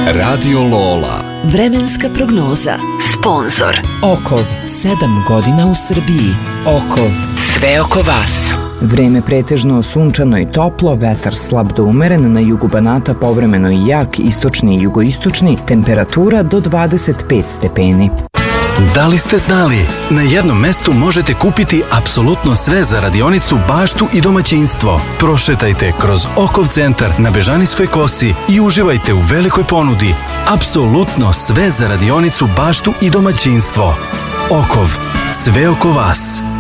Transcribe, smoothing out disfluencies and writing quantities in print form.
Radio Lola. Vremenska prognoza. Sponzor Okov, 7 godina u Srbiji. Okov, sve oko vas. Vreme pretežno sunčano i toplo, vetar slab do umeren, na jugu Banata povremeno i jak, istočni i jugoistočni, temperatura do 25 stepeni. Da li ste znali? Na jednom mestu možete kupiti apsolutno sve za radionicu, baštu i domaćinstvo. Prošetajte kroz Okov centar na Bežanijskoj kosi i uživajte u velikoj ponudi. Apsolutno sve za radionicu, baštu i domaćinstvo. Okov, sve oko vas.